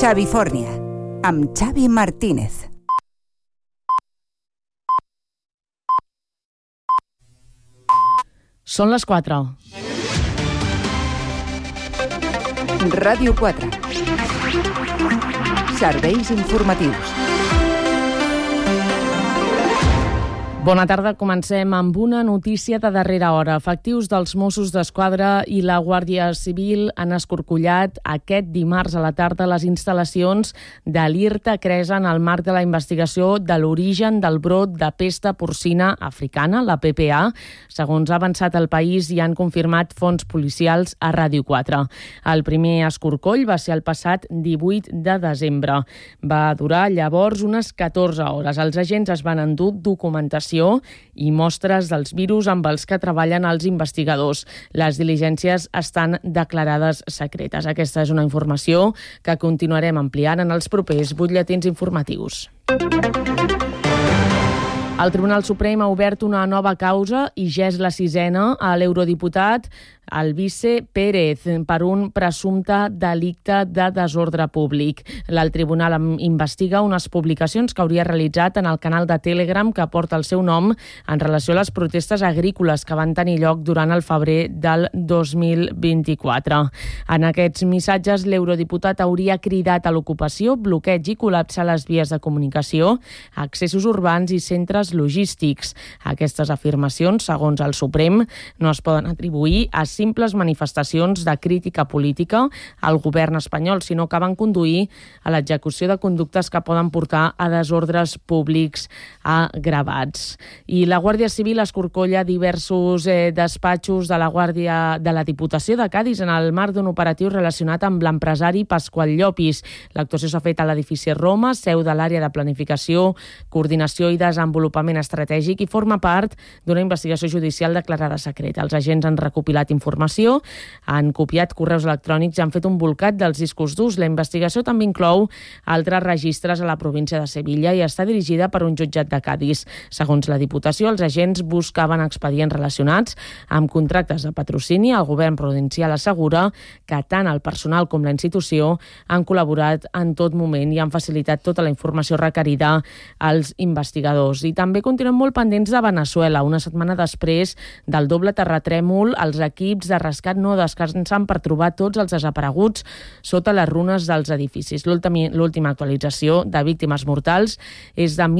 Xavifòrnia, amb Xavi Martínez. Són les 4. Ràdio 4. Serveis informatius. Bona tarda, comencem amb una notícia de darrera hora. Efectius dels Mossos d'Esquadra i la Guàrdia Civil han escorcollat aquest dimarts a la tarda les instal·lacions de l'IRTA Cresa en el marc de la investigació de l'origen del brot de pesta porcina africana, la PPA. Segons ha avançat el país i han confirmat fonts policials a Ràdio 4. El primer escorcoll va ser el passat 18 de desembre. Va durar llavors unes 14 hores. Els agents es van endur documentació i mostres dels virus amb els que treballen els investigadors. Les diligències estan declarades secretes. Aquesta és una informació que continuarem ampliant en els propers butlletins informatius. El Tribunal Suprem ha obert una nova causa i ja és la 6a a l'eurodiputat Alvise Pérez per un presumpte delicte de desordre públic. El tribunal investiga unes publicacions que hauria realitzat en el canal de Telegram que porta el seu nom en relació a les protestes agrícoles que van tenir lloc durant el febrer del 2024. En aquests missatges, l'eurodiputat hauria cridat a l'ocupació, bloqueig i col·lapse a les vies de comunicació, accessos urbans i centres logístics. Aquestes afirmacions, segons el Suprem, no es poden atribuir a simples manifestacions de crítica política al govern espanyol, sinó que van conduir a l'execució de conductes que poden portar a desordres públics agravats. I la Guàrdia Civil escorcolla diversos despatxos de la Diputació de Cadis en el marc d'un operatiu relacionat amb l'empresari Pasqual Llopis. L'actuació s'ha fet a l'edifici Roma, seu de l'àrea de planificació, coordinació i desenvolupament estratègic i forma part d'una investigació judicial declarada secreta. Els agents han recopilat informació, han copiat correus electrònics i han fet un bolcat dels discos durs. La investigació també inclou altres registres a la província de Sevilla i està dirigida per un jutjat de Cadis. Segons la Diputació, els agents buscaven expedients relacionats amb contractes de patrocini. El govern provincial assegura que tant el personal com la institució han col·laborat en tot moment i han facilitat tota la informació requerida als investigadors. I també continuem molt pendents de Veneçuela. Una setmana després del doble terratrèmol, els equips de rescat no descansen per trobar tots els desapareguts sota les runes dels edificis. L'última actualització de víctimes mortals és de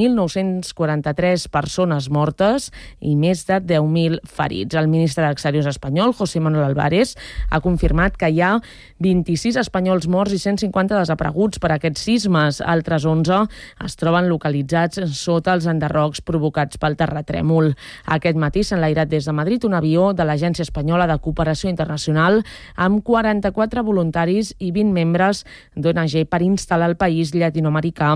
1.943 persones mortes i més de 10.000 ferits. El ministre d'Exteriors espanyol, José Manuel Álvarez, ha confirmat que hi ha 26 espanyols morts i 150 desapareguts per aquests sismes. Altres 11 es troben localitzats sota els enderrocs provocats pel terratrèmol. Aquest matí s'ha enlairat des de Madrid un avió de l'Agència Espanyola de Cooperació Internacional amb 44 voluntaris i 20 membres d'ONG per instal·lar al país llatinoamericà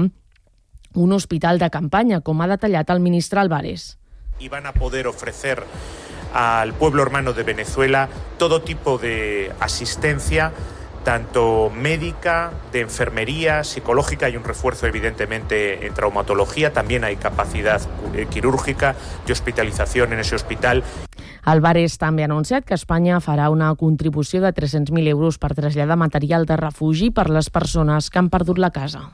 un hospital de campanya, com ha detallat el ministre Álvarez. Y van a poder ofrecer al pueblo hermano de Venezuela todo tipo de asistencia, tanto médica, de enfermería, psicológica. Hay un refuerzo evidentemente en traumatología, también hay capacidad quirúrgica y hospitalización en ese hospital. Álvarez també ha anunciat que Espanya farà una contribució de 300.000 euros per traslladar material de refugi per les persones que han perdut la casa.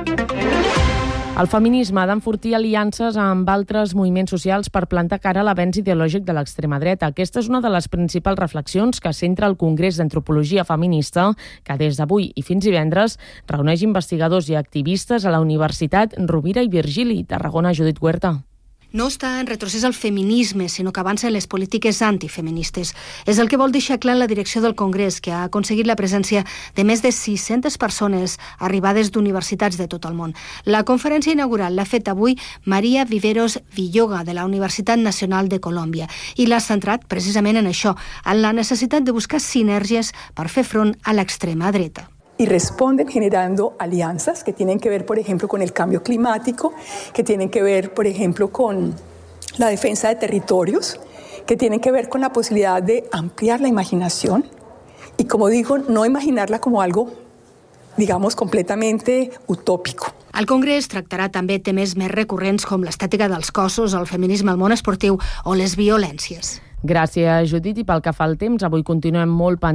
El feminisme ha d'enfortir aliances amb altres moviments socials per plantar cara a l'avenç ideològic de l'extrema dreta. Aquesta és una de les principals reflexions que centra el Congrés d'Antropologia Feminista, que des d'avui i fins divendres reuneix investigadors i activistes a la Universitat Rovira i Virgili, Tarragona. Judit Huerta. No està en retrocés el feminisme, sinó que avança en les polítiques antifeministes. És el que vol deixar clar la direcció del Congrés, que ha aconseguit la presència de més de 600 persones arribades d'universitats de tot el món. La conferència inaugural l'ha fet avui Maria Viveros Villoga, de la Universitat Nacional de Colòmbia, i l'ha centrat precisament en això, en la necessitat de buscar sinergies per fer front a l'extrema dreta. Y responden generando alianzas que tienen que ver, por ejemplo, con el cambio climático, que tienen que ver, por ejemplo, con la defensa de territorios, que tienen que ver con la posibilidad de ampliar la imaginación y, como digo, no imaginarla como algo, digamos, completamente utópico. El Congrés tractarà també temes més recurrents com l'estètica dels cossos, el feminisme al món esportiu o les violències. Gràcies, Judit. I pel que fa al temps, avui continuem molt pendents